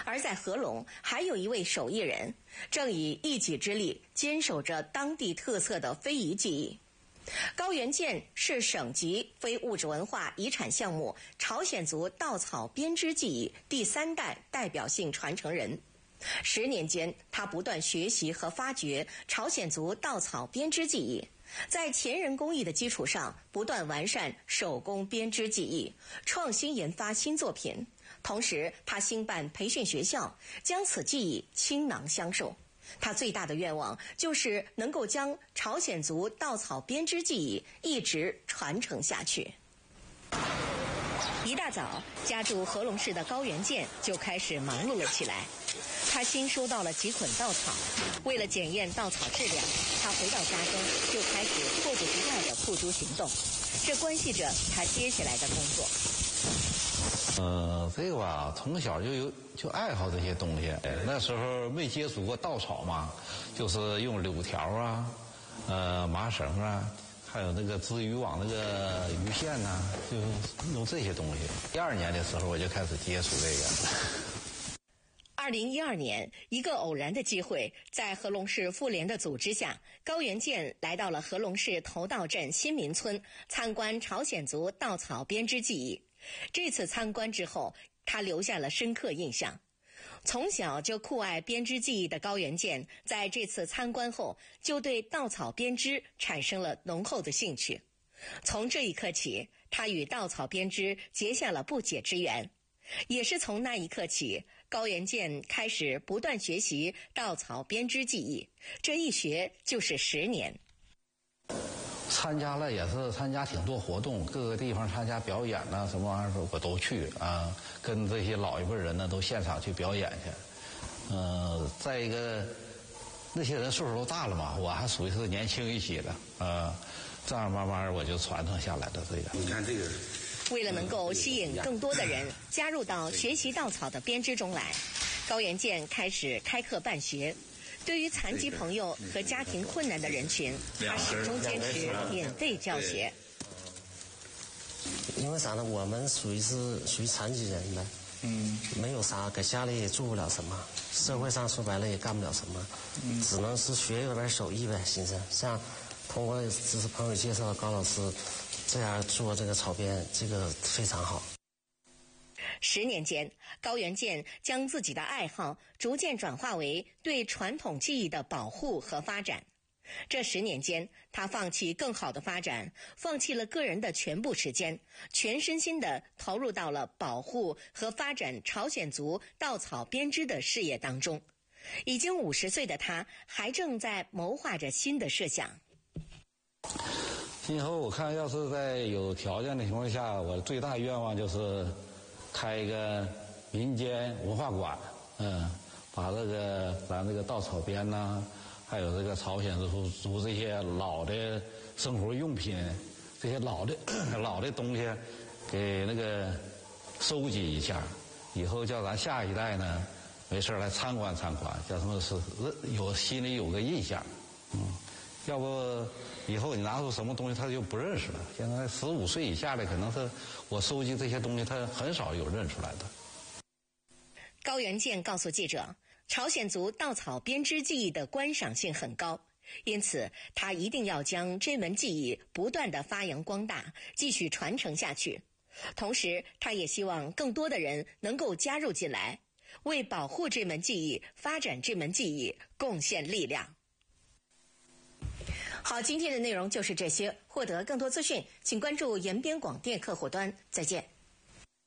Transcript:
而在合龙，还有一位手艺人，正以一己之力坚守着当地特色的非遗技艺。高原健是省级非物质文化遗产项目朝鲜族稻草编织技艺第3代代表性传承人。10年间，他不断学习和发掘朝鲜族稻草编织技艺，在前人工艺的基础上，不断完善手工编织技艺，创新研发新作品。同时，他兴办培训学校，将此技艺倾囊相授。他最大的愿望就是能够将朝鲜族稻草编织技艺一直传承下去。一大早，家住合龙市的高原健就开始忙碌了起来。他新收到了几捆稻草，为了检验稻草质量，他回到家中就开始迫不及待地付诸行动，这关系着他接下来的工作。 这个吧，从小就爱好这些东西。那时候没接触过稻草嘛，就是用柳条啊，麻绳啊，还有那个织渔网那个鱼线呐，就用这些东西。12年的时候我就开始接触这个。 2012年，一个偶然的机会，在合龙市妇联的组织下，高原健来到了合龙市头道镇新民村参观朝鲜族稻草编织技艺。这次参观之后，他留下了深刻印象。从小就酷爱编织技艺的高原健，在这次参观后，就对稻草编织产生了浓厚的兴趣。从这一刻起，他与稻草编织结下了不解之缘。也是从那一刻起，高原健开始不断学习稻草编织技艺，这一学就是10年。 参加了也是参加挺多活动，各个地方参加表演呐，什么玩意儿我都去啊，跟这些老一辈人呢都现场去表演去。再一个，那些人岁数都大了嘛，我还属于是年轻一些的，这样慢慢我就传承下来的这个。 你看这个。 为了能够吸引更多的人加入到学习稻草的编织中来，高原健开始开课办学。对于残疾朋友和家庭困难的人群，他始终坚持免费教学。 因为啥呢？我们属于残疾人的，没有啥，搁家里也做不了什么，社会上说白了也干不了什么，只能是学一点手艺呗，寻思像通过只是朋友介绍高老师这样做这个草编，这个非常好。 10年间，高原健将自己的爱好逐渐转化为对传统技艺的保护和发展。这10年间，他放弃更好的发展，放弃了个人的全部时间，全身心地投入到了保护和发展朝鲜族稻草编织的事业当中。已经50岁的他，还正在谋划着新的设想。 今后我看，要是在有条件的情况下，我最大愿望就是开一个民间文化馆，把咱这个稻草编呐，还有这个朝鲜族这些老的生活用品，这些老的东西，给那个收集一下，以后叫咱下一代呢，没事来参观参观，叫他们是心里有个印象，要不以后你拿出什么东西他就不认识了。现在15岁以下的，可能是我收集这些东西，他很少有认出来的。 高原健告诉记者，朝鲜族稻草编织技艺的观赏性很高，因此他一定要将这门技艺不断地发扬光大，继续传承下去。同时，他也希望更多的人能够加入进来，为保护这门技艺、发展这门技艺贡献力量。好，今天的内容就是这些。获得更多资讯，请关注延边广电客户端。再见。